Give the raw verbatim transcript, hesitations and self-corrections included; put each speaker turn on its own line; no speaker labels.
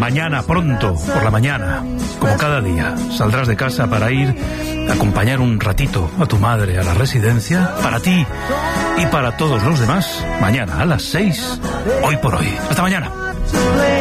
mañana pronto, por la mañana, como cada día, saldrás de casa para ir a acompañar un ratito a tu madre a la residencia, para ti y para todos los demás, mañana a las seis, hoy por hoy. Hasta mañana.